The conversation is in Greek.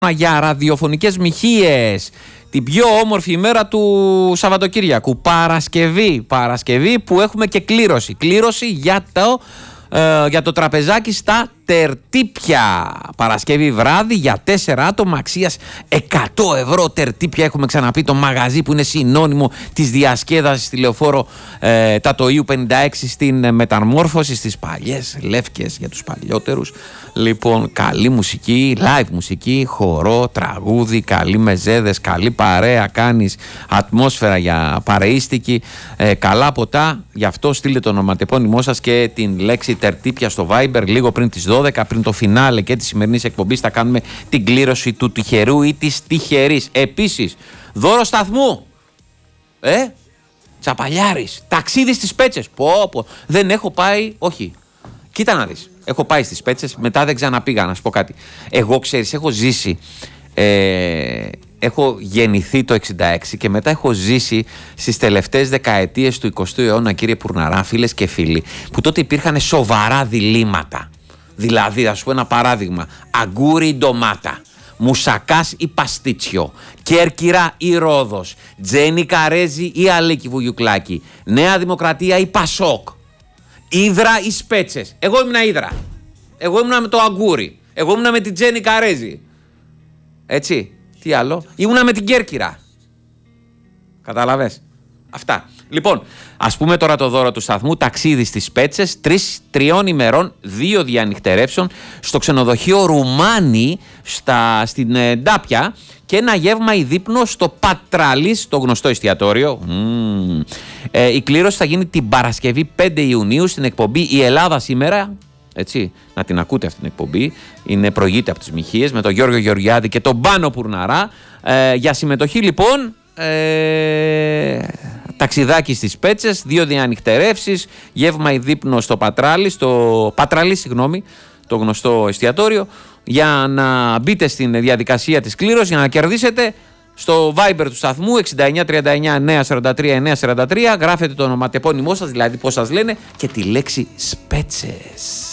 για ραδιοφωνικές μοιχείες. Την πιο όμορφη ημέρα του Σαββατοκύριακου. Παρασκευή που έχουμε και κλήρωση. Κλήρωση για το τραπεζάκι στα Τερτύπια. Παρασκευή βράδυ για 4 άτομα αξίας 100 ευρώ. Τερτύπια, έχουμε ξαναπεί, το μαγαζί που είναι συνώνυμο της διασκέδασης στη Λεωφόρο Τατοΐου 56 στην Μεταμόρφωση, στις παλιές Λεύκες για τους παλιότερους. Λοιπόν, καλή μουσική, live μουσική, χορό, τραγούδι, καλή μεζέδες, καλή παρέα, κάνεις ατμόσφαιρα για παρεΐστικη, καλά ποτά. Γι' αυτό στείλτε το ονοματεπώνυμό σας και την λέξη Τερτύπια στο Viber λίγο πριν τις 12, πριν το φινάλε και τη σημερινής εκπομπής θα κάνουμε την κλήρωση του τυχερού ή της τυχερής. Επίσης, δώρο σταθμού. Τσαπαλιάρης, ταξίδι στις Πέτσες. Πω, δεν έχω πάει, όχι. Κοίτα να δεις, έχω πάει στις Πέτσες, μετά δεν ξαναπήγα, να σου πω κάτι. Εγώ, ξέρεις, έχω ζήσει, έχω γεννηθεί το 66 και μετά έχω ζήσει στις τελευταίες δεκαετίες του 20ου αιώνα, κύριε Πουρναρά, φίλες και φίλοι, που τότε υπήρχαν σοβαρά διλήμματα. Δηλαδή, θα σου πω ένα παράδειγμα, αγκούρι ή ντομάτα, μουσακάς ή παστίτσιο, Κέρκυρα ή Ρόδος, Τζένι Καρέζη ή Αλέκη Βουγιουκλάκη, Νέα Δημοκρατία ή Πασόκ, Ύδρα ή Σπέτσες. Εγώ ήμουν Ύδρα. Εγώ ήμουν με το αγκούρι. Εγώ ήμουν με την Τζένι Καρέζη. Έτσι. Τι άλλο. Ήμουνα με την Κέρκυρα. Κατάλαβες. Αυτά. Λοιπόν, ας πούμε τώρα το δώρο του σταθμού. Ταξίδι στις Πέτσες 3 ημερών, 2 διανυχτερεύσεων στο ξενοδοχείο Ρουμάνι στην Ντάπια και ένα γεύμα ή δείπνο στο Πατράλης, το γνωστό εστιατόριο. Η κλήρωση θα γίνει την Παρασκευή 5 Ιουνίου στην εκπομπή «Η Ελλάδα σήμερα». Έτσι, να την ακούτε αυτή την εκπομπή. Προηγείται από τις Μοιχείες με τον Γιώργο Γεωργιάδη και τον Πάνο Πουρναρά. Για συμμετοχή λοιπόν, ταξιδάκι στις Πέτσες, 2 διανυχτερεύσεις, γεύμα ή δείπνο στο Πατράλη, το γνωστό εστιατόριο. Για να μπείτε στην διαδικασία της κλήρωσης, για να κερδίσετε, στο Viber του σταθμού 6939-943-943 γράφετε το ονοματεπώνυμό σας, δηλαδή πώς σας λένε, και τη λέξη Σπέτσες.